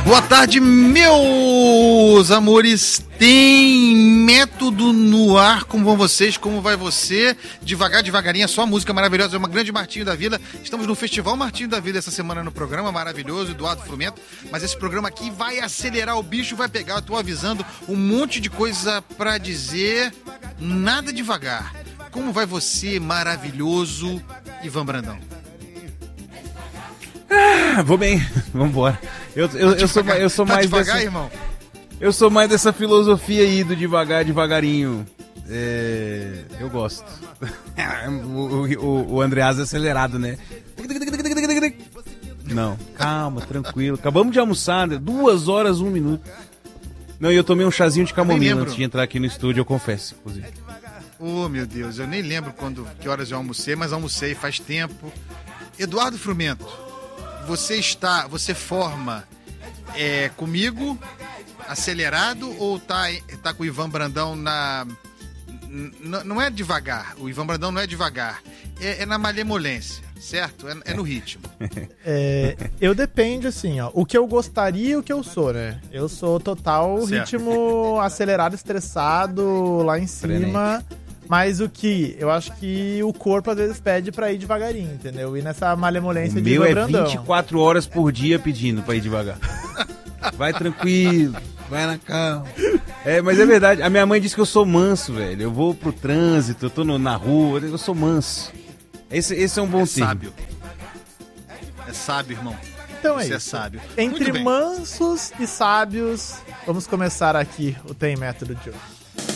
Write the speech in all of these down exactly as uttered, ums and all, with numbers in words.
Boa tarde, meus amores. Tem método no ar. Como vão vocês? Como vai você? Devagar, devagarinho, a sua música maravilhosa. É uma grande Martinho da Vila. Estamos no Festival Martinho da Vila essa semana no programa maravilhoso, Eduardo Frumento. Mas esse programa aqui vai acelerar, o bicho vai pegar. Eu tô avisando um monte de coisa pra dizer. Nada devagar. Como vai você, maravilhoso Ivan Brandão? Ah, vou bem, vambora. Eu, eu, eu sou, eu sou tá mais devagar, dessa, irmão? Eu sou mais dessa filosofia aí do devagar, devagarinho. É, eu gosto. o, o, o Andreas é acelerado, né? Não, calma, tranquilo. Acabamos de almoçar, né? Duas horas, um minuto. Não, e eu tomei um chazinho de camomila antes de entrar aqui no estúdio, eu confesso, inclusive. Oh, meu Deus, eu nem lembro quando, que horas eu almocei, mas almocei faz tempo. Eduardo Frumento, você está, você forma é, comigo, acelerado, ou tá, tá com o Ivan Brandão na... N- não é devagar, o Ivan Brandão não é devagar, é, é na malemolência, certo? É, é no ritmo. É, eu depende, assim, ó, o que eu gostaria e o que eu sou, né? Eu sou total Certo. ritmo acelerado, estressado, lá em cima... Mas o que eu acho que o corpo às vezes pede pra ir devagarinho, entendeu? E nessa malemolência O de meu Ivan é Brandão. vinte e quatro horas por dia pedindo pra ir devagar. Vai tranquilo, vai na calma. É, mas é verdade, a minha mãe disse que eu sou manso, velho. Eu vou pro trânsito, eu tô no, na rua, eu sou manso. Esse, esse é um bom É termo. sábio. É sábio, irmão. Então é Você é isso. sábio. Entre Muito bem. mansos e sábios, vamos começar aqui o Tem Método de hoje.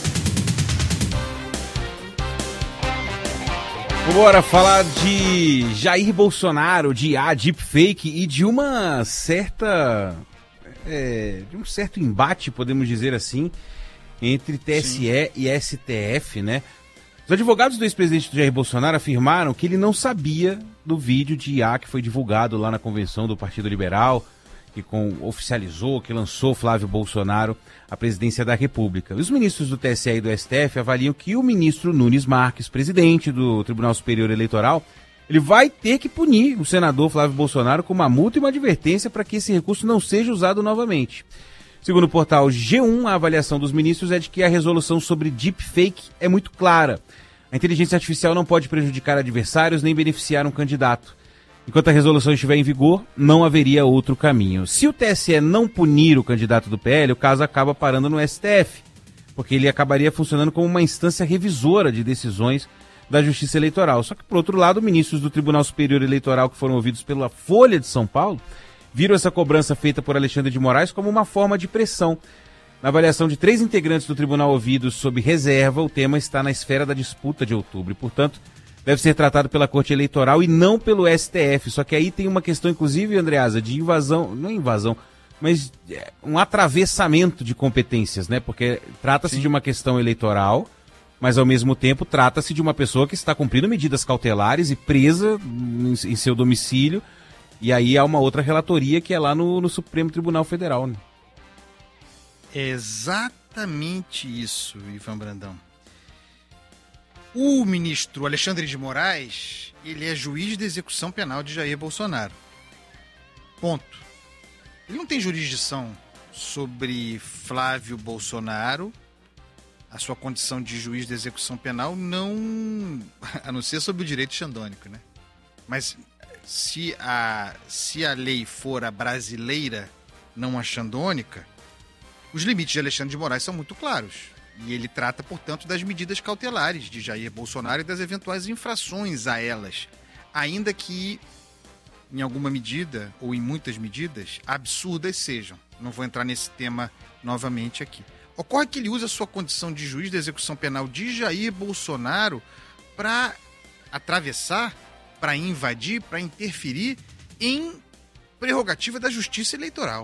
Bora falar de Jair Bolsonaro, de a deepfake e de uma certa, é, de um certo embate, podemos dizer assim, entre T S E Sim. e S T F, né? Os advogados do ex-presidente Jair Bolsonaro afirmaram que ele não sabia do vídeo de I A que foi divulgado lá na convenção do Partido Liberal, que com, oficializou, que lançou Flávio Bolsonaro à presidência da República. Os ministros do T S E e do S T F avaliam que o ministro Nunes Marques, presidente do Tribunal Superior Eleitoral, ele vai ter que punir o senador Flávio Bolsonaro com uma multa e uma advertência para que esse recurso não seja usado novamente. Segundo o portal G um, a avaliação dos ministros é de que a resolução sobre deepfake é muito clara. A inteligência artificial não pode prejudicar adversários nem beneficiar um candidato. Enquanto a resolução estiver em vigor, não haveria outro caminho. Se o T S E não punir o candidato do P L, o caso acaba parando no S T F, porque ele acabaria funcionando como uma instância revisora de decisões da Justiça Eleitoral. Só que, por outro lado, ministros do Tribunal Superior Eleitoral que foram ouvidos pela Folha de São Paulo viram essa cobrança feita por Alexandre de Moraes como uma forma de pressão. Na avaliação de três integrantes do tribunal ouvidos sob reserva, o tema está na esfera da disputa de outubro e, portanto, deve ser tratado pela Corte Eleitoral e não pelo S T F. Só que aí tem uma questão, inclusive, Andreasa, de invasão, não invasão, mas um atravessamento de competências, né? Porque trata-se Sim. de uma questão eleitoral, mas ao mesmo tempo trata-se de uma pessoa que está cumprindo medidas cautelares e presa em, em seu domicílio. E aí há uma outra relatoria que é lá no, no Supremo Tribunal Federal, né? É exatamente isso, Ivan Brandão. O ministro Alexandre de Moraes, ele é juiz de execução penal de Jair Bolsonaro. Ponto. Ele não tem jurisdição sobre Flávio Bolsonaro, a sua condição de juiz de execução penal não, a não ser sobre o direito xandônico, né? Mas se a, se a lei for a brasileira, não a xandônica, os limites de Alexandre de Moraes são muito claros. E ele trata, portanto, das medidas cautelares de Jair Bolsonaro e das eventuais infrações a elas. Ainda que, em alguma medida, ou em muitas medidas, absurdas sejam. Não vou entrar nesse tema novamente aqui. Ocorre que ele usa a sua condição de juiz de execução penal de Jair Bolsonaro para atravessar, para invadir, para interferir em prerrogativa da Justiça Eleitoral.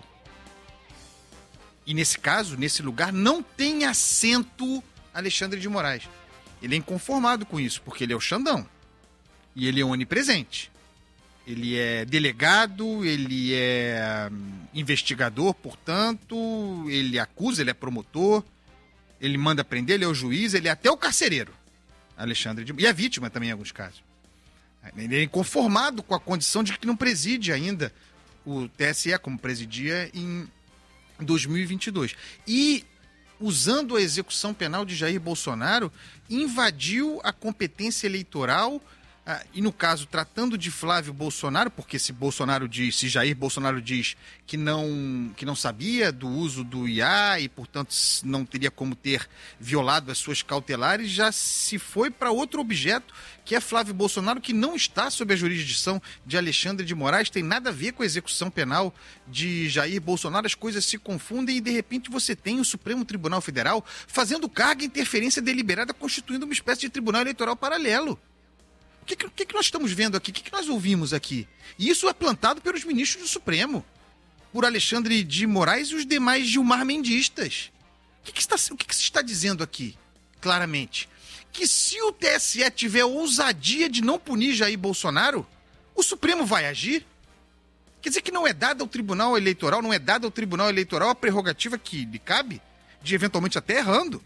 E nesse caso, nesse lugar, não tem assento Alexandre de Moraes. Ele é inconformado com isso, porque ele é o Xandão. E ele é onipresente. Ele é delegado, ele é investigador, portanto, ele acusa, ele é promotor, ele manda prender, ele é o juiz, ele é até o carcereiro. Alexandre de... E a vítima também em alguns casos. Ele é inconformado com a condição de que não preside ainda o T S E, como presidia em dois mil e vinte e dois. E, usando a execução penal de Jair Bolsonaro, invadiu a competência eleitoral. Ah, e no caso, tratando de Flávio Bolsonaro, porque se Bolsonaro diz, se Jair Bolsonaro diz que não, que não sabia do uso do I A e, portanto, não teria como ter violado as suas cautelares, já se foi para outro objeto, que é Flávio Bolsonaro, que não está sob a jurisdição de Alexandre de Moraes, tem nada a ver com a execução penal de Jair Bolsonaro, as coisas se confundem e, de repente, você tem o Supremo Tribunal Federal fazendo carga e interferência deliberada, constituindo uma espécie de tribunal eleitoral paralelo. O que, que, que nós estamos vendo aqui? O que, que nós ouvimos aqui? E isso é plantado pelos ministros do Supremo, por Alexandre de Moraes e os demais Gilmar Mendistas. O que, que, está, o que, que se está dizendo aqui, claramente? Que se o T S E tiver ousadia de não punir Jair Bolsonaro, o Supremo vai agir? Quer dizer que não é dada ao Tribunal Eleitoral, não é dada ao Tribunal Eleitoral a prerrogativa que lhe cabe, de eventualmente até errando,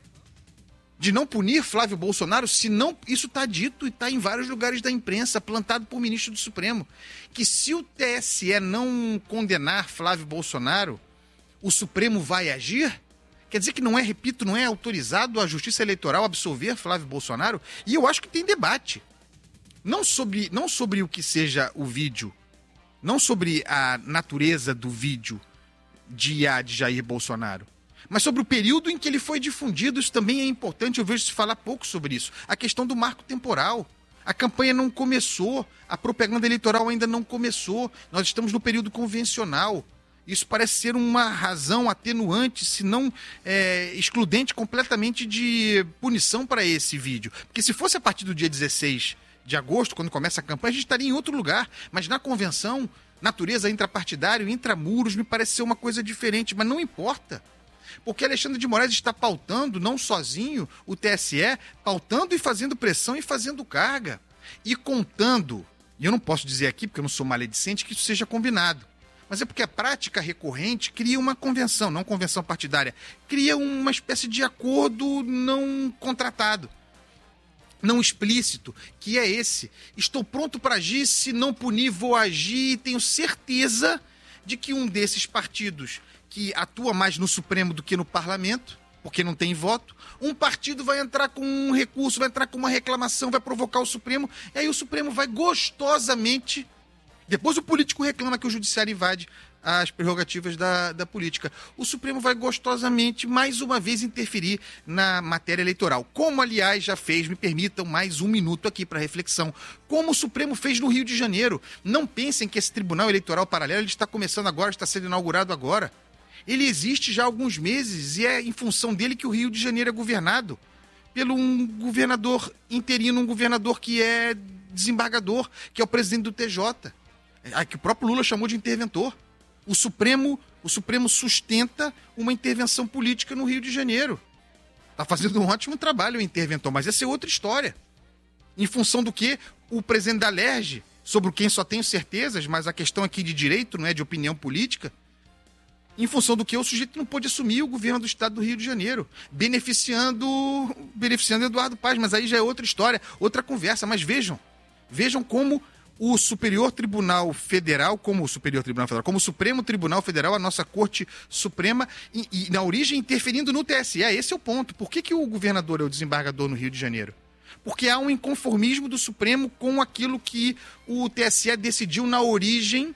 de não punir Flávio Bolsonaro, se não, isso está dito e está em vários lugares da imprensa, plantado por ministro do Supremo, que se o T S E não condenar Flávio Bolsonaro, o Supremo vai agir? Quer dizer que não é, repito, não é autorizado a Justiça Eleitoral absolver Flávio Bolsonaro? E eu acho que tem debate. Não sobre, não sobre o que seja o vídeo, não sobre a natureza do vídeo de I A de Jair Bolsonaro, mas sobre o período em que ele foi difundido. Isso também é importante, eu vejo se falar pouco sobre isso. A questão do marco temporal. A campanha não começou, a propaganda eleitoral ainda não começou, nós estamos no período convencional. Isso parece ser uma razão atenuante, se não é, excludente completamente de punição para esse vídeo. Porque se fosse a partir do dia dezesseis de agosto, quando começa a campanha, a gente estaria em outro lugar. Mas na convenção, natureza intrapartidário, intramuros, me parece ser uma coisa diferente, mas não importa. Porque Alexandre de Moraes está pautando, não sozinho, o T S E, pautando e fazendo pressão e fazendo carga. E contando, e eu não posso dizer aqui, porque eu não sou maledicente, que isso seja combinado. Mas é porque a prática recorrente cria uma convenção, não convenção partidária, cria uma espécie de acordo não contratado, não explícito, que é esse. Estou pronto para agir, se não punir, vou agir, e tenho certeza de que um desses partidos que atua mais no Supremo do que no Parlamento, porque não tem voto, um partido vai entrar com um recurso, vai entrar com uma reclamação, vai provocar o Supremo, e aí o Supremo vai gostosamente... Depois o político reclama que o judiciário invade as prerrogativas da, da política. O Supremo vai gostosamente, mais uma vez, interferir na matéria eleitoral. Como, aliás, já fez, me permitam mais um minuto aqui para reflexão, como o Supremo fez no Rio de Janeiro. Não pensem que esse Tribunal Eleitoral Paralelo ele está começando agora, está sendo inaugurado agora. Ele existe já há alguns meses e é em função dele que o Rio de Janeiro é governado. Pelo um governador interino, um governador que é desembargador, que é o presidente do T J, que o próprio Lula chamou de interventor. O Supremo, o Supremo sustenta uma intervenção política no Rio de Janeiro. Está fazendo um ótimo trabalho o interventor, mas essa é outra história. Em função do que o presidente da Alerj, sobre quem só tenho certezas, mas a questão aqui de direito, não é de opinião política, em função do que o sujeito não pôde assumir o governo do estado do Rio de Janeiro, beneficiando, beneficiando Eduardo Paes, mas aí já é outra história, outra conversa. Mas vejam, vejam como o Superior Tribunal Federal, como o Superior Tribunal Federal, como o Supremo Tribunal Federal, a nossa Corte Suprema, e, e na origem interferindo no T S E. Esse é o ponto. Por que, que o governador é o desembargador no Rio de Janeiro? Porque há um inconformismo do Supremo com aquilo que o T S E decidiu na origem.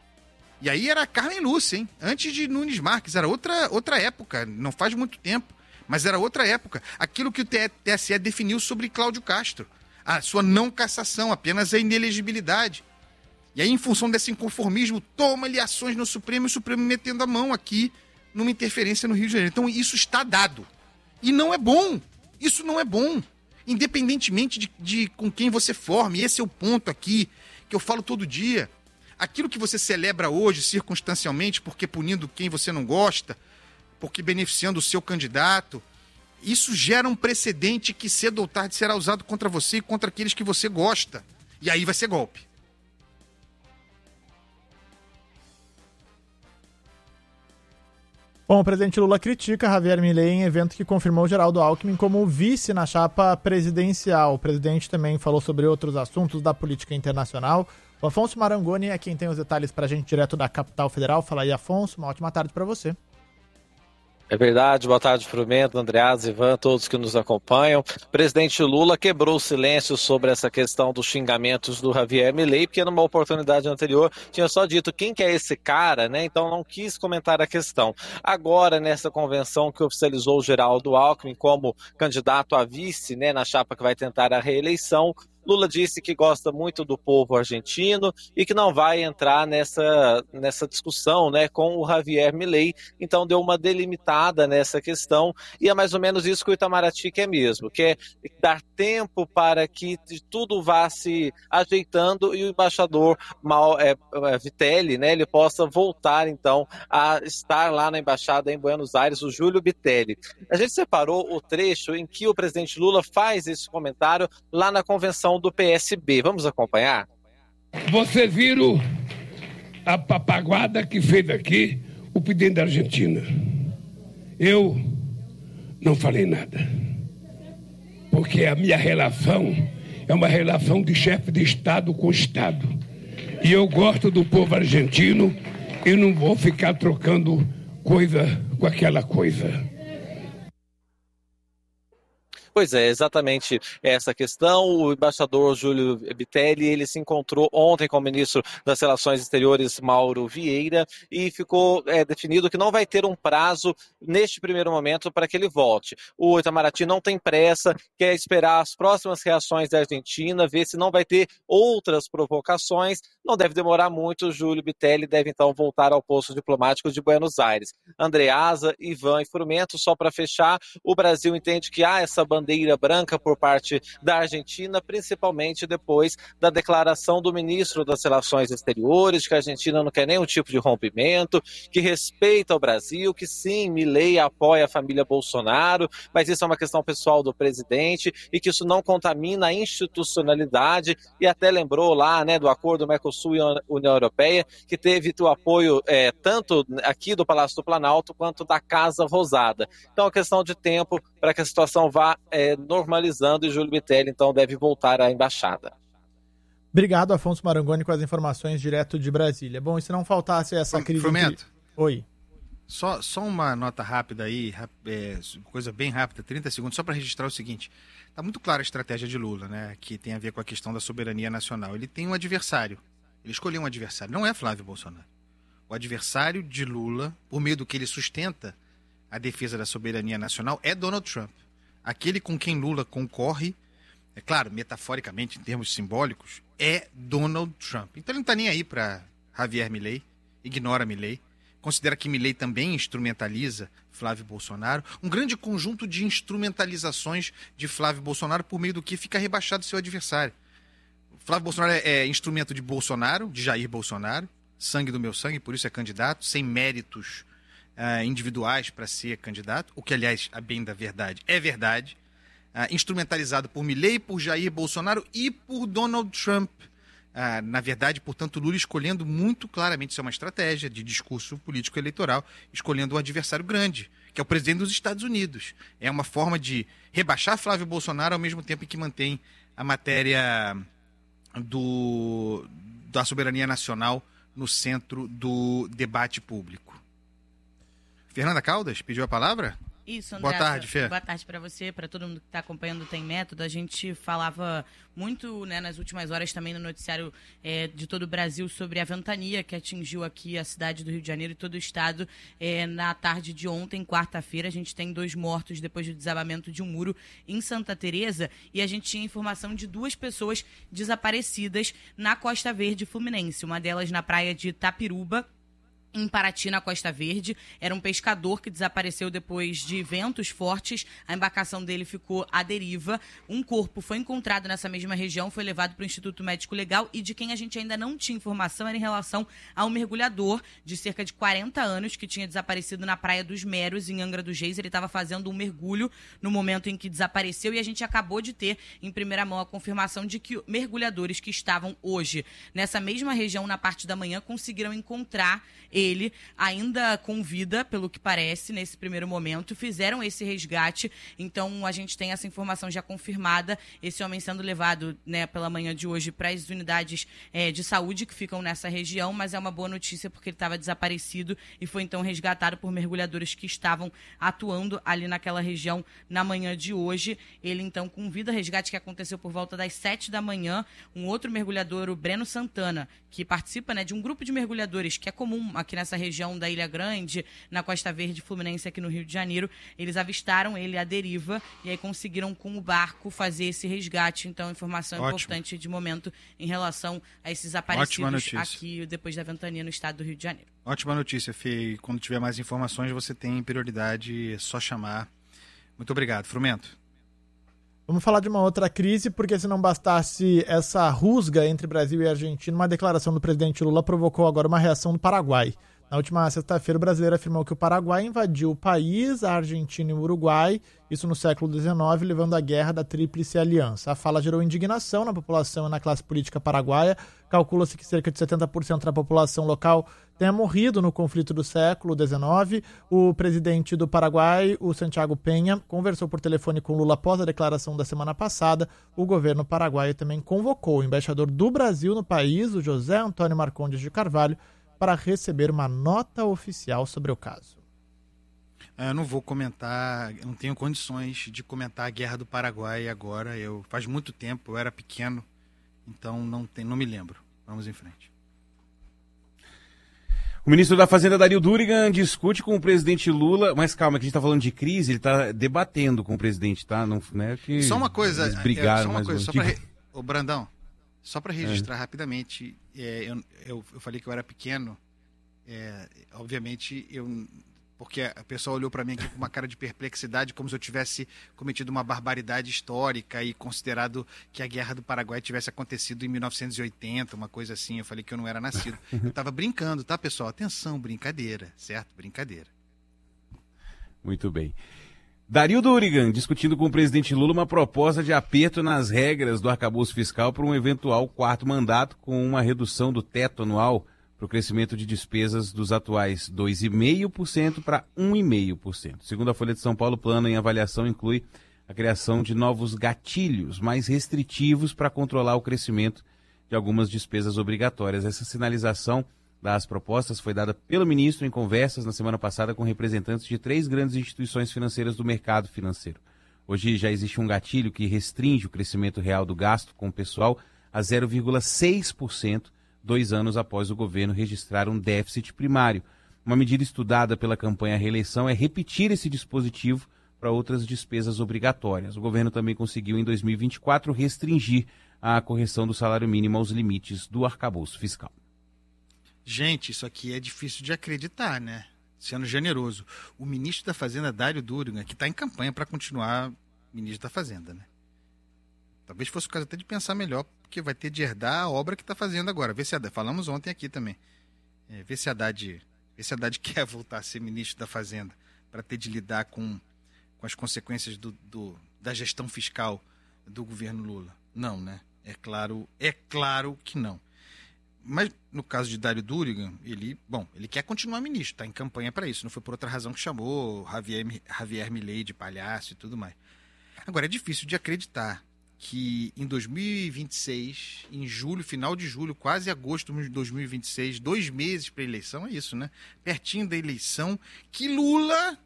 E aí era Carmen Lúcia, hein? Antes de Nunes Marques, era outra, outra época, não faz muito tempo, mas era outra época. Aquilo que o T S E definiu sobre Cláudio Castro, a sua não cassação, apenas a inelegibilidade. E aí, em função desse inconformismo, toma-lhe ações no Supremo e o Supremo metendo a mão aqui numa interferência no Rio de Janeiro. Então isso está dado. E não é bom. Isso não é bom. Independentemente de, de com quem você forme, esse é o ponto aqui que eu falo todo dia. Aquilo que você celebra hoje, circunstancialmente, porque punindo quem você não gosta, porque beneficiando o seu candidato, isso gera um precedente que cedo ou tarde será usado contra você e contra aqueles que você gosta. E aí vai ser golpe. Bom, o presidente Lula critica Javier Milei em evento que confirmou Geraldo Alckmin como vice na chapa presidencial. O presidente também falou sobre outros assuntos da política internacional. O Afonso Marangoni é quem tem os detalhes pra gente direto da capital federal. Fala aí, Afonso, uma ótima tarde pra você. É verdade, boa tarde, Frumento, Andreasa, Ivan, todos que nos acompanham. O presidente Lula quebrou o silêncio sobre essa questão dos xingamentos do Javier Milei, porque numa oportunidade anterior tinha só dito quem que é esse cara, né? Então não quis comentar a questão. Agora, nessa convenção que oficializou o Geraldo Alckmin como candidato a vice, né, na chapa que vai tentar a reeleição, Lula disse que gosta muito do povo argentino e que não vai entrar nessa, nessa discussão, né, com o Javier Milei. Então deu uma delimitada nessa questão e é mais ou menos isso que o Itamaraty quer mesmo, quer dar tempo para que tudo vá se ajeitando e o embaixador Mal, é, é, Vitelli, né, ele possa voltar então a estar lá na embaixada em Buenos Aires, o Júlio Vitelli. A gente separou o trecho em que o presidente Lula faz esse comentário lá na convenção do P S B. Vamos acompanhar? Vocês viram a papaguada que fez aqui o presidente da Argentina. Eu não falei nada. Porque a minha relação é uma relação de chefe de Estado com Estado. E eu gosto do povo argentino e não vou ficar trocando coisa com aquela coisa. Pois é, exatamente essa questão. O embaixador Júlio Vitelli, ele se encontrou ontem com o ministro das Relações Exteriores, Mauro Vieira, e ficou é, definido que não vai ter um prazo neste primeiro momento para que ele volte. O Itamaraty não tem pressa, quer esperar as próximas reações da Argentina, ver se não vai ter outras provocações. Não deve demorar muito, o Júlio Vitelli deve então voltar ao posto diplomático de Buenos Aires. Andreasa, Ivan e Frumento, só para fechar, o Brasil entende que há essa bandeira bandeira branca por parte da Argentina, principalmente depois da declaração do ministro das Relações Exteriores, que a Argentina não quer nenhum tipo de rompimento, que respeita o Brasil, que sim, Milei apoia a família Bolsonaro, mas isso é uma questão pessoal do presidente e que isso não contamina a institucionalidade, e até lembrou lá, né, do acordo Mercosul e União Europeia, que teve o apoio é, tanto aqui do Palácio do Planalto quanto da Casa Rosada. Então é questão de tempo para que a situação vá é, normalizando e Júlio Vitelli então deve voltar à embaixada. Obrigado, Afonso Marangoni, com as informações direto de Brasília. Bom, e se não faltasse essa crise... Frumento. Oi. Só, só uma nota rápida aí, é, coisa bem rápida, trinta segundos, só para registrar o seguinte. Está muito clara a estratégia de Lula, né, que tem a ver com a questão da soberania nacional. Ele tem um adversário. Ele escolheu um adversário. Não é Flávio Bolsonaro. O adversário de Lula, por meio do que ele sustenta a defesa da soberania nacional, é Donald Trump. Aquele com quem Lula concorre, é claro, metaforicamente, em termos simbólicos, é Donald Trump. Então ele não está nem aí para Javier Milei, ignora Milei, considera que Milei também instrumentaliza Flávio Bolsonaro. Um grande conjunto de instrumentalizações de Flávio Bolsonaro, por meio do que fica rebaixado seu adversário. Flávio Bolsonaro é, é instrumento de Bolsonaro, de Jair Bolsonaro, sangue do meu sangue, por isso é candidato, sem méritos Uh, individuais para ser candidato, o que, aliás, a bem da verdade, é verdade, uh, instrumentalizado por Milei, por Jair Bolsonaro e por Donald Trump. Uh, na verdade, portanto, Lula escolhendo muito claramente, isso é uma estratégia de discurso político eleitoral, escolhendo um adversário grande, que é o presidente dos Estados Unidos. É uma forma de rebaixar Flávio Bolsonaro ao mesmo tempo em que mantém a matéria do, da soberania nacional no centro do debate público. Fernanda Caldas pediu a palavra? Isso, André. Boa tarde, Fê. Boa tarde para você, para todo mundo que está acompanhando o Tem Método. A gente falava muito, né, nas últimas horas também no noticiário é, de todo o Brasil sobre a ventania que atingiu aqui a cidade do Rio de Janeiro e todo o estado é, na tarde de ontem, quarta-feira. A gente tem dois mortos depois do desabamento de um muro em Santa Teresa e a gente tinha informação de duas pessoas desaparecidas na Costa Verde Fluminense. Uma delas na praia de Itapiruba, em Paraty, na Costa Verde. Era um pescador que desapareceu depois de ventos fortes. A embarcação dele ficou à deriva. Um corpo foi encontrado nessa mesma região, foi levado para o Instituto Médico Legal e de quem a gente ainda não tinha informação era em relação ao mergulhador de cerca de quarenta anos que tinha desaparecido na Praia dos Meros, em Angra dos Reis. Ele estava fazendo um mergulho no momento em que desapareceu e a gente acabou de ter em primeira mão a confirmação de que mergulhadores que estavam hoje nessa mesma região na parte da manhã conseguiram encontrar ele ele, ainda com vida, pelo que parece, nesse primeiro momento, fizeram esse resgate. Então, a gente tem essa informação já confirmada, esse homem sendo levado, né, pela manhã de hoje para as unidades é, de saúde que ficam nessa região, mas é uma boa notícia porque ele estava desaparecido e foi então resgatado por mergulhadores que estavam atuando ali naquela região na manhã de hoje. Ele então com vida, resgate que aconteceu por volta das sete da manhã. Um outro mergulhador, o Breno Santana, que participa, né, de um grupo de mergulhadores que é comum aqui nessa região da Ilha Grande, na Costa Verde Fluminense, aqui no Rio de Janeiro. Eles avistaram ele à deriva e aí conseguiram com o barco fazer esse resgate. Então, informação Ótimo. importante de momento em relação a esses aparecidos aqui depois da ventania no estado do Rio de Janeiro. Ótima notícia, Fê. Quando tiver mais informações, você tem prioridade, é só chamar. Muito obrigado. Frumento. Vamos falar de uma outra crise, porque se não bastasse essa rusga entre Brasil e Argentina, uma declaração do presidente Lula provocou agora uma reação do Paraguai. Na última sexta-feira, o brasileiro afirmou que o Paraguai invadiu o país, a Argentina e o Uruguai, isso no século dezenove, levando à guerra da Tríplice Aliança. A fala gerou indignação na população e na classe política paraguaia. Calcula-se que cerca de setenta por cento da população local tenha morrido no conflito do século dezenove. O presidente do Paraguai, o Santiago Penha, conversou por telefone com Lula após a declaração da semana passada. O governo paraguaio também convocou o embaixador do Brasil no país, o José Antônio Marcondes de Carvalho, para receber uma nota oficial sobre o caso. Eu não vou comentar, eu não tenho condições de comentar a Guerra do Paraguai agora. Eu, faz muito tempo, eu era pequeno, então não, tem, não me lembro. Vamos em frente. O ministro da Fazenda, Dario Durigan, discute com o presidente Lula, mas calma, que a gente está falando de crise, ele está debatendo com o presidente, tá? Não, né, que só uma coisa, eles brigaram, é, só uma mas coisa, não... só para re... Ô, Brandão, só para registrar é. rapidamente, é, eu, eu, eu falei que eu era pequeno, é, obviamente, eu, porque a pessoa olhou para mim aqui com uma cara de perplexidade, como se eu tivesse cometido uma barbaridade histórica e considerado que a Guerra do Paraguai tivesse acontecido em mil novecentos e oitenta, uma coisa assim. Eu falei que eu não era nascido. Eu estava brincando, tá, pessoal? Atenção, brincadeira, certo? Brincadeira. Muito bem. Dario Durigan discutindo com o presidente Lula uma proposta de aperto nas regras do arcabouço fiscal para um eventual quarto mandato, com uma redução do teto anual para o crescimento de despesas dos atuais dois vírgula cinco por cento para um vírgula cinco por cento. Segundo a Folha de São Paulo, o plano em avaliação inclui a criação de novos gatilhos mais restritivos para controlar o crescimento de algumas despesas obrigatórias. Essa sinalização das propostas foi dada pelo ministro em conversas na semana passada com representantes de três grandes instituições financeiras do mercado financeiro. Hoje já existe um gatilho que restringe o crescimento real do gasto com o pessoal a zero vírgula seis por cento, dois anos após o governo registrar um déficit primário. Uma medida estudada pela campanha à reeleição é repetir esse dispositivo para outras despesas obrigatórias. O governo também conseguiu, em dois mil e vinte e quatro, restringir a correção do salário mínimo aos limites do arcabouço fiscal. Gente, isso aqui é difícil de acreditar, né? Sendo generoso. O ministro da Fazenda, Dario Durigan, que está em campanha para continuar ministro da Fazenda, né? Talvez fosse o caso até de pensar melhor, porque vai ter de herdar a obra que está fazendo agora. Vê se Haddad, falamos ontem aqui também. É, vê se Haddad, vê se Haddad quer voltar a ser ministro da Fazenda para ter de lidar com, com as consequências do, do, da gestão fiscal do governo Lula. Não, né? É claro, é claro que não. Mas no caso de Dario Durigan, ele, bom, ele quer continuar ministro, está em campanha para isso. Não foi por outra razão que chamou Javier, Javier Milei de palhaço e tudo mais. Agora, é difícil de acreditar que em dois mil e vinte e seis, em julho, final de julho, quase agosto de dois mil e vinte e seis, dois meses para a eleição, é isso, né? Pertinho da eleição, que Lula,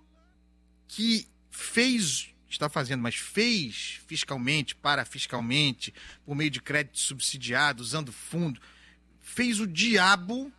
que fez, está fazendo, mas fez fiscalmente, parafiscalmente, por meio de crédito subsidiado, usando fundo, fez o diabo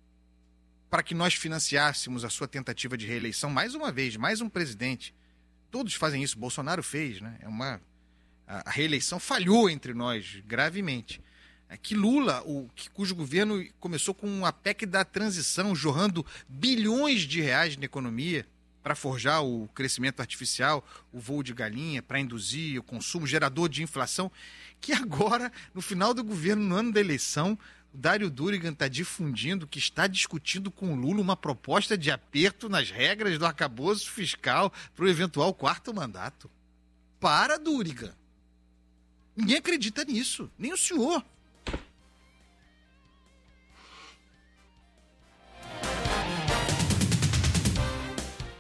para que nós financiássemos a sua tentativa de reeleição mais uma vez, mais um presidente. Todos fazem isso, Bolsonaro fez, né? É uma... A reeleição falhou entre nós gravemente. É que Lula, o, que, cujo governo começou com a P E C da transição, jorrando bilhões de reais na economia para forjar o crescimento artificial, o voo de galinha, para induzir o consumo, gerador de inflação, que agora, no final do governo, no ano da eleição, o Dario Durigan está difundindo que está discutindo com o Lula uma proposta de aperto nas regras do arcabouço fiscal para o eventual quarto mandato. Para, Durigan! Ninguém acredita nisso, nem o senhor.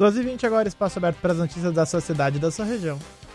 doze e vinte agora, espaço aberto para as notícias da sua cidade e da sua região.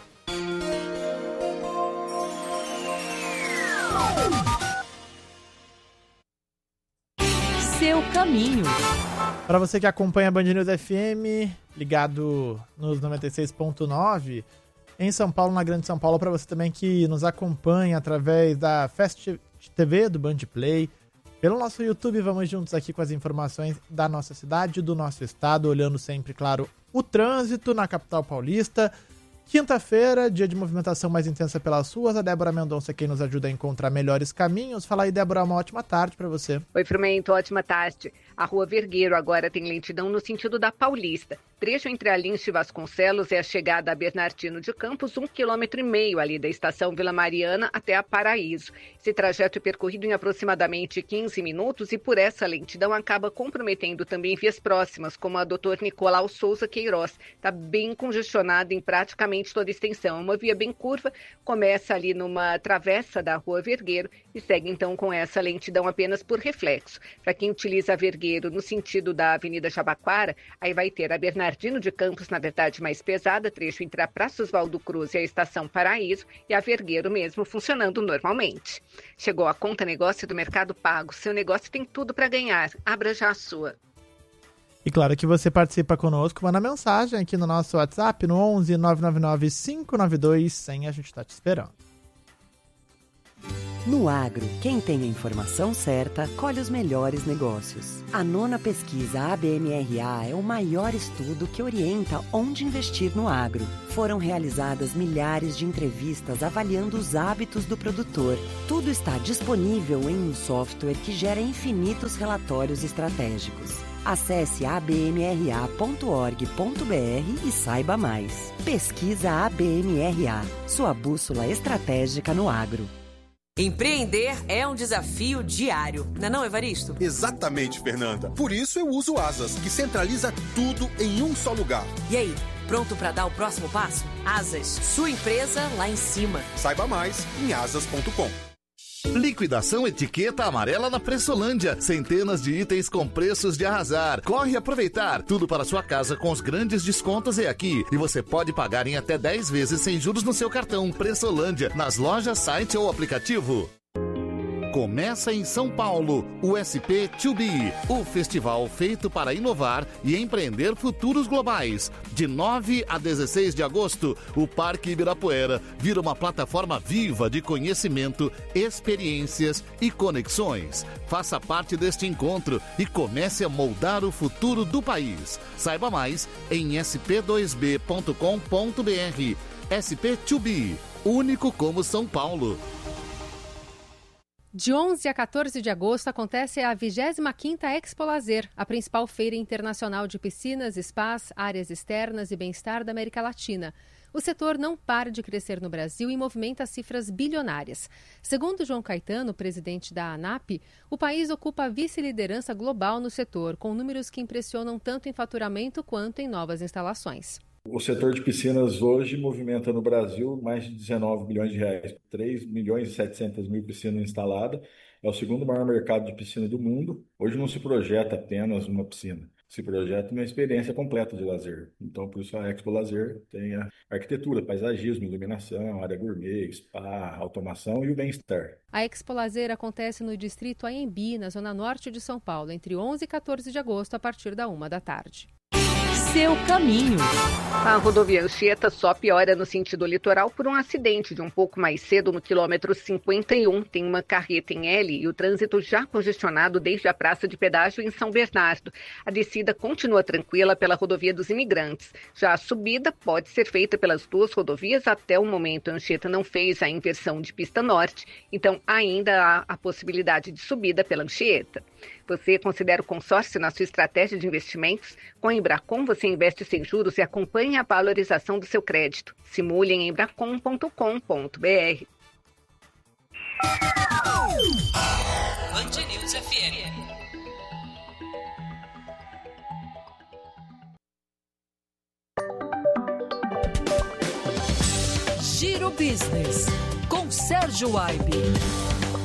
Seu caminho. Para você que acompanha a Band News F M, ligado nos noventa e seis ponto nove, em São Paulo, na Grande São Paulo, para você também que nos acompanha através da Fast T V, do Band Play, pelo nosso YouTube, vamos juntos aqui com as informações da nossa cidade, do nosso estado, olhando sempre, claro, o trânsito na capital paulista. Quinta-feira, dia de movimentação mais intensa pelas ruas. A Débora Mendonça, quem nos ajuda a encontrar melhores caminhos. Fala aí, Débora, uma ótima tarde para você. Oi, Frumento, ótima tarde. A Rua Vergueiro agora tem lentidão no sentido da Paulista. Trecho entre a Lins e Vasconcelos é a chegada a Bernardino de Campos, um quilômetro e meio ali da estação Vila Mariana até a Paraíso. Esse trajeto é percorrido em aproximadamente quinze minutos e por essa lentidão acaba comprometendo também vias próximas, como a doutor Nicolau Souza Queiroz. Está bem congestionada em praticamente toda a extensão. É uma via bem curva, começa ali numa travessa da Rua Vergueiro e segue então com essa lentidão apenas por reflexo. Para quem utiliza a Vergueiro no sentido da Avenida Jabaquara, aí vai ter a Bernardino de Campos, na verdade mais pesada, trecho entre a Praça Oswaldo Cruz e a Estação Paraíso, e a Vergueiro mesmo funcionando normalmente. Chegou a Conta Negócio do Mercado Pago. Seu negócio tem tudo para ganhar. Abra já a sua. E claro que você participa conosco, manda mensagem aqui no nosso WhatsApp, no onze nove nove nove cinco nove dois cem, a gente está te esperando. No agro, quem tem a informação certa, colhe os melhores negócios. A nona pesquisa A B M R A é o maior estudo que orienta onde investir no agro. Foram realizadas milhares de entrevistas avaliando os hábitos do produtor. Tudo está disponível em um software que gera infinitos relatórios estratégicos. Acesse a b m r a ponto org ponto b r e saiba mais. Pesquisa A B M R A, sua bússola estratégica no agro. Empreender é um desafio diário, não é não, Evaristo? Exatamente, Fernanda. Por isso eu uso o Asas, que centraliza tudo em um só lugar. E aí, pronto para dar o próximo passo? Asas, sua empresa lá em cima. Saiba mais em asas ponto com. Liquidação etiqueta amarela na Pressolândia. Centenas de itens com preços de arrasar. Corre aproveitar. Tudo para sua casa com os grandes descontos é aqui. E você pode pagar em até dez vezes sem juros no seu cartão. Pressolândia, nas lojas, site ou aplicativo. Começa em São Paulo, o S P dois B, o festival feito para inovar e empreender futuros globais. De nove a dezesseis de agosto, o Parque Ibirapuera vira uma plataforma viva de conhecimento, experiências e conexões. Faça parte deste encontro e comece a moldar o futuro do país. Saiba mais em s p dois b ponto com ponto b r. S P dois B, único como São Paulo. De onze a quatorze de agosto acontece a vigésima quinta Expo Lazer, a principal feira internacional de piscinas, spas, áreas externas e bem-estar da América Latina. O setor não para de crescer no Brasil e movimenta cifras bilionárias. Segundo João Caetano, presidente da ANAP, o país ocupa a vice-liderança global no setor, com números que impressionam tanto em faturamento quanto em novas instalações. O setor de piscinas hoje movimenta no Brasil mais de dezenove bilhões de reais, três milhões e setecentas mil piscinas instaladas. É o segundo maior mercado de piscina do mundo. Hoje não se projeta apenas uma piscina, se projeta uma experiência completa de lazer. Então, por isso a Expo Lazer tem a arquitetura, paisagismo, iluminação, área gourmet, spa, automação e o bem-estar. A Expo Lazer acontece no distrito Anhembi, na zona norte de São Paulo, entre onze e quatorze de agosto, a partir da uma da tarde. Seu caminho. A rodovia Anchieta só piora no sentido litoral por um acidente de um pouco mais cedo no quilômetro cinquenta e um. Tem uma carreta em L e o trânsito já congestionado desde a praça de pedágio em São Bernardo. A descida continua tranquila pela rodovia dos Imigrantes. Já a subida pode ser feita pelas duas rodovias. Até o momento, a Anchieta não fez a inversão de pista norte, então ainda há a possibilidade de subida pela Anchieta. Você considera o consórcio na sua estratégia de investimentos? Com a Embracon, você investe sem juros e acompanha a valorização do seu crédito. Simule em embracon ponto com ponto b r. Band News F M. Giro Business, com Sérgio Aibe.